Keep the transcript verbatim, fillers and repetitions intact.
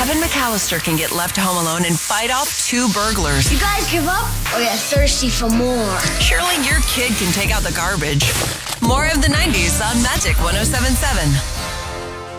Kevin McAllister can get left home alone and fight off two burglars. You guys give up or you're thirsty for more? Surely your kid can take out the garbage. More of the nineties on Magic one oh seven point seven.